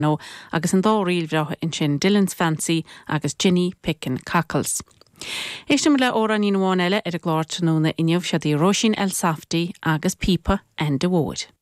nó agus an dá rialbhreatha in sin Dylan's Fancy agus Ginny Pickin Cackles. Éistim le óra ní bháin eile ar a gláir tróna inniuh siad í Róisín El Safdie agus Pípa and de Wood.